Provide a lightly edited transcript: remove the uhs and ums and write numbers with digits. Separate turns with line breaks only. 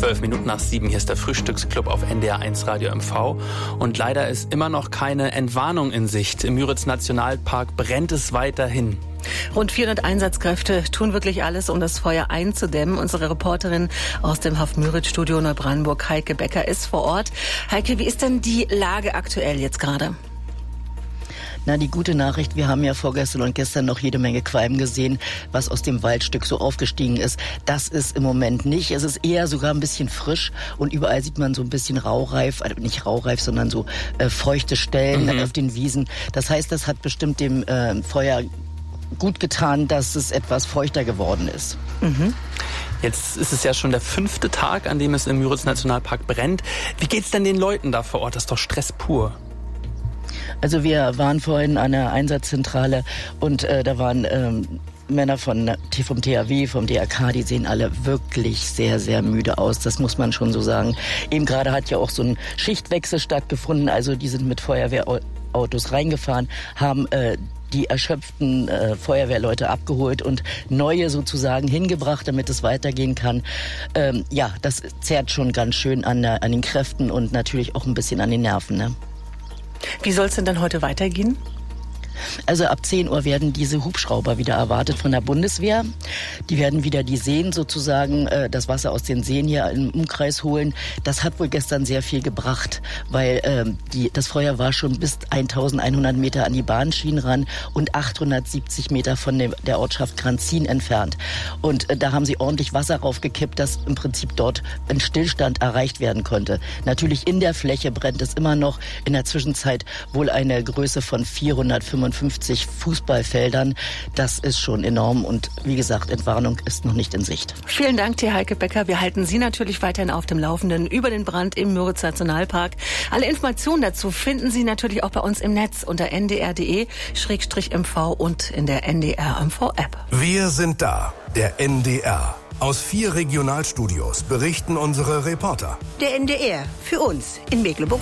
7:12. Hier ist der Frühstücksclub auf NDR1 Radio MV. Und leider ist immer noch keine Entwarnung in Sicht. Im Müritz-Nationalpark brennt es weiterhin.
Rund 400 Einsatzkräfte tun wirklich alles, um das Feuer einzudämmen. Unsere Reporterin aus dem Haff-Müritz-Studio Neubrandenburg, Heike Becker, ist vor Ort. Heike, wie ist denn die Lage aktuell jetzt gerade?
Na, die gute Nachricht, wir haben ja vorgestern und gestern noch jede Menge Qualm gesehen, was aus dem Waldstück so aufgestiegen ist. Das ist im Moment nicht. Es ist eher sogar ein bisschen frisch und überall sieht man so ein bisschen raureif, also nicht raureif, sondern so feuchte Stellen auf den Wiesen. Das heißt, das hat bestimmt dem Feuer gut getan, dass es etwas feuchter geworden ist.
Jetzt ist es ja schon der 5. Tag, an dem es im Müritz-Nationalpark brennt. Wie geht's denn den Leuten da vor Ort? Das ist doch Stress pur.
Also wir waren vorhin an der Einsatzzentrale und da waren Männer vom THW, vom DRK, die sehen alle wirklich sehr, sehr müde aus. Das muss man schon so sagen. Eben gerade hat ja auch so ein Schichtwechsel stattgefunden. Also die sind mit Feuerwehrautos reingefahren, haben die erschöpften Feuerwehrleute abgeholt und neue sozusagen hingebracht, damit es weitergehen kann. Ja, das zerrt schon ganz schön an den Kräften und natürlich auch ein bisschen an den Nerven, ne?
Wie soll es denn dann heute weitergehen?
Also ab 10 Uhr werden diese Hubschrauber wieder erwartet von der Bundeswehr. Die werden wieder die Seen sozusagen, das Wasser aus den Seen hier im Umkreis holen. Das hat wohl gestern sehr viel gebracht, weil das Feuer war schon bis 1100 Meter an die Bahnschienen ran und 870 Meter von der Ortschaft Granzin entfernt. Und da haben sie ordentlich Wasser raufgekippt, dass im Prinzip dort ein Stillstand erreicht werden konnte. Natürlich in der Fläche brennt es immer noch. In der Zwischenzeit wohl eine Größe von 455 Fußballfeldern. Das ist schon enorm und wie gesagt, Entwarnung ist noch nicht in Sicht.
Vielen Dank dir, Heike Becker. Wir halten Sie natürlich weiterhin auf dem Laufenden über den Brand im Müritz-Nationalpark. Alle Informationen dazu finden Sie natürlich auch bei uns im Netz unter ndr.de/mv und in der NDR MV-App.
Wir sind da, der NDR. Aus 4 Regionalstudios berichten unsere Reporter.
Der NDR, für uns in Mecklenburg-Vorpommern.